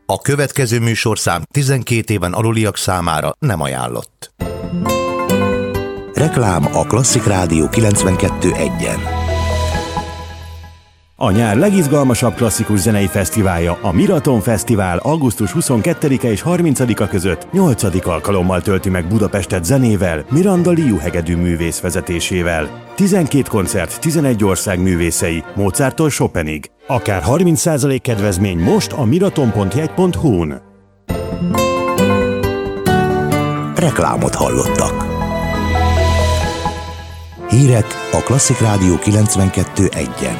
A következő műsorszám 12 éven aluliak számára nem ajánlott. Reklám a Klasszik Rádió 92.1-en. A nyár legizgalmasabb klasszikus zenei fesztiválja, a Miraton Fesztivál augusztus 22-e és 30-a között 8. alkalommal tölti meg Budapestet zenével, Miranda Liu hegedű művész vezetésével. 12 koncert, 11 ország művészei, Mozarttól Chopinig. Akár 30% kedvezmény most a miraton.jegy.hu-n. Reklámot hallottak. Hírek a Klasszik Rádió 92.1-en.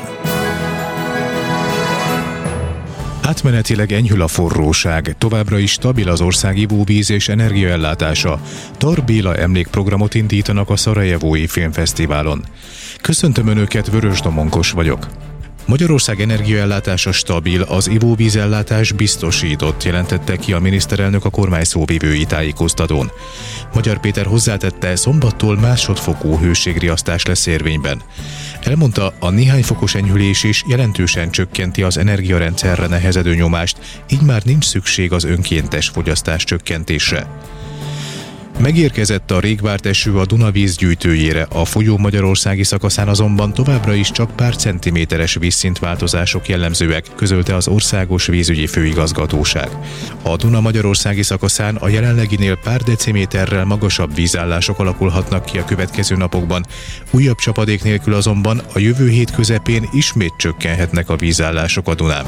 Átmenetileg enyhül a forróság, továbbra is stabil az ország ivóvíz és energiaellátása. Tar Béla emlékprogramot indítanak a Szarajevói Filmfesztiválon. Köszöntöm Önöket, Vörös Domonkos vagyok. Magyarország energiaellátása stabil, az ivóvízellátás biztosított, jelentette ki a miniszterelnök a kormány szóvivői tájékoztatón. Magyar Péter hozzátette, szombattól másodfokú hőségriasztás lesz érvényben. Elmondta, a néhány fokos enyhülés is jelentősen csökkenti az energiarendszerre nehezedő nyomást, így már nincs szükség az önkéntes fogyasztás csökkentésre. Megérkezett a rég várt eső a Duna vízgyűjtőjére, a folyó magyarországi szakaszán azonban továbbra is csak pár centiméteres vízszintváltozások jellemzőek, közölte az Országos Vízügyi Főigazgatóság. A Duna magyarországi szakaszán a jelenleginél pár deciméterrel magasabb vízállások alakulhatnak ki a következő napokban, újabb csapadék nélkül azonban a jövő hét közepén ismét csökkenhetnek a vízállások a Dunán.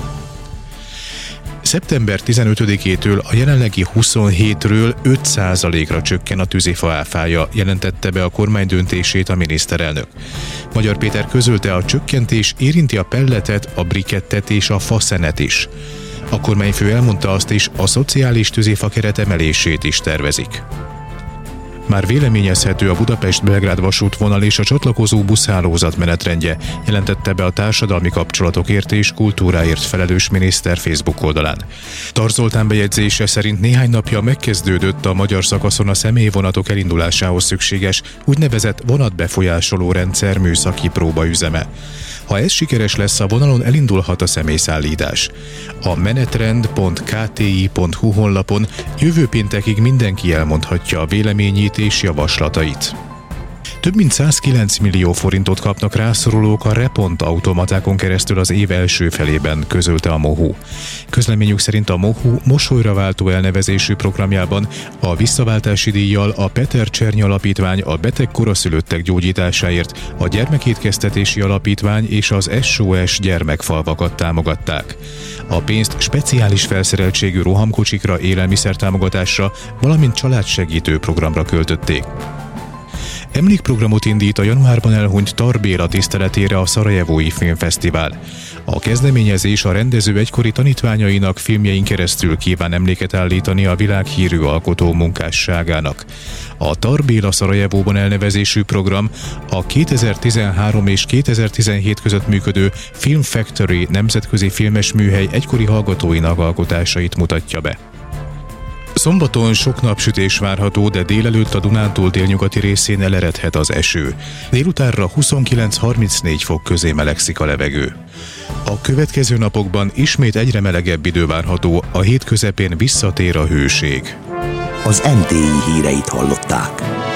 Szeptember 15-től a jelenlegi 27-ről 5%-ra csökken a tűzifa áfája, jelentette be a kormány döntését a miniszterelnök. Magyar Péter közölte, a csökkentés érinti a pelletet, a brikettet és a faszenet is. A kormányfő elmondta azt is, a szociális tűzifa keret emelését is tervezik. Már véleményezhető a Budapest-Belgrád vasútvonal és a csatlakozó buszhálózat menetrendje, jelentette be a társadalmi kapcsolatokért és kultúráért felelős miniszter Facebook oldalán. Tar Zoltán bejegyzése szerint néhány napja megkezdődött a magyar szakaszon a személyvonatok elindulásához szükséges úgynevezett vonatbefolyásoló rendszer műszaki próbaüzeme. Ha ez sikeres lesz, a vonalon elindulhat a személyszállítás. A menetrend.kti.hu honlapon jövő péntekig mindenki elmondhatja a véleményét és javaslatait. Több mint 109 millió forintot kapnak rászorulók a Repont automatákon keresztül az év első felében, közölte a MOHU. Közleményük szerint a MOHU mosolyra váltó elnevezésű programjában a visszaváltási díjjal a Peter Csernyi Alapítvány a beteg koraszülöttek gyógyításáért, a Gyermekétkeztetési Alapítvány és az SOS gyermekfalvakat támogatták. A pénzt speciális felszereltségű rohamkocsikra, élelmiszertámogatásra, valamint családsegítő programra költötték. Emlékprogramot indít a januárban elhunyt Tar Béla tiszteletére a Szarajevói Filmfesztivál. A kezdeményezés a rendező egykori tanítványainak filmjein keresztül kíván emléket állítani a világhírű alkotó munkásságának. A Tar Béla Szarajevóban elnevezésű program a 2013 és 2017 között működő Film Factory nemzetközi filmes műhely egykori hallgatóinak alkotásait mutatja be. Szombaton sok napsütés várható, de délelőtt a Dunántúl délnyugati részén eleredhet az eső. Délutánra 29-34 fok közé melegszik a levegő. A következő napokban ismét egyre melegebb idő várható, a hét közepén visszatér a hőség. Az NTI híreit hallották.